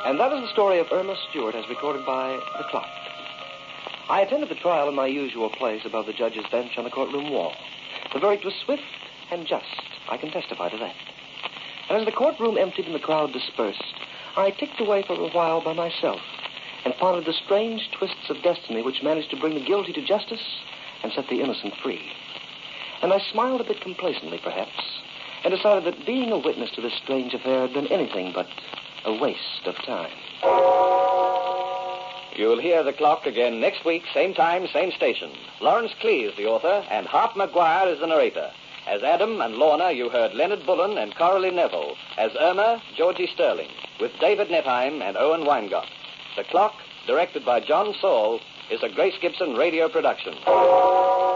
And that is the story of Irma Stewart as recorded by The Clock. I attended the trial in my usual place above the judge's bench on the courtroom wall. The verdict was swift and just. I can testify to that. And as the courtroom emptied and the crowd dispersed, I ticked away for a while by myself and pondered the strange twists of destiny which managed to bring the guilty to justice and set the innocent free. And I smiled a bit complacently, perhaps, and decided that being a witness to this strange affair had been anything but a waste of time. You'll hear The Clock again next week, same time, same station. Lawrence Klee is the author, and Hart McGuire is the narrator. As Adam and Lorna, you heard Leonard Bullen and Coralie Neville. As Irma, Georgie Sterling, with David Netheim and Owen Weingott. The Clock, directed by John Saul, is a Grace Gibson radio production.